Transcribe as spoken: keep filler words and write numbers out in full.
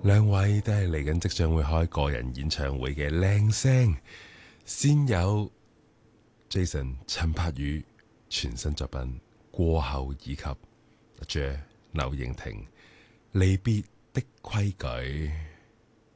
兩位都係嚟緊即將會開個人演唱會嘅靚聲，先有 Jason 陳柏宇全新作品《過後》，以及阿 Jer 柳應廷離別的規矩。